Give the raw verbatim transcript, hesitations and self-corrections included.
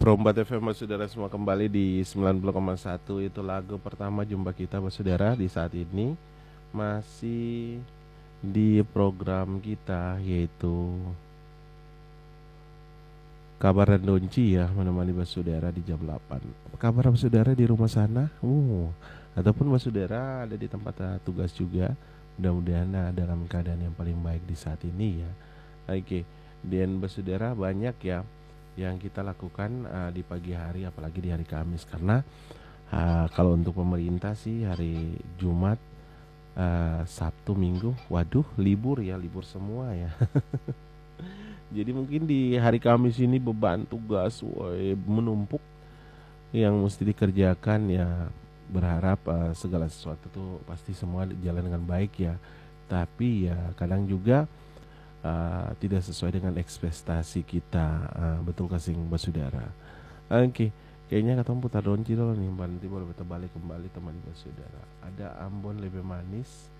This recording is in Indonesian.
Pro empat F M Saudara semua kembali di sembilan puluh koma satu. Itu lagu pertama jumpa kita Saudara di saat ini. Masih di program kita yaitu Kabar dan Donci ya, menemani Saudara di jam delapan. Apa kabar Saudara di rumah sana? Uh, ataupun Saudara ada di tempat uh, tugas juga. Mudah-mudahan uh, dalam keadaan yang paling baik di saat ini ya. Oke, dan Saudara banyak ya yang kita lakukan uh, di pagi hari, apalagi di hari Kamis, karena uh, kalau untuk pemerintah sih hari Jumat, uh, Sabtu, Minggu, waduh libur ya, libur semua ya. Jadi mungkin di hari Kamis ini beban tugas woy, menumpuk yang mesti dikerjakan ya. Berharap uh, segala sesuatu tuh pasti semua jalan dengan baik ya. Tapi ya kadang juga Uh, tidak sesuai dengan ekspektasi kita, uh, betul kasih Saudara. Oke, okay. Kayaknya ketemu putar donci dulu nih, nanti boleh kita balik kembali teman Saudara. Ada Ambon lebih manis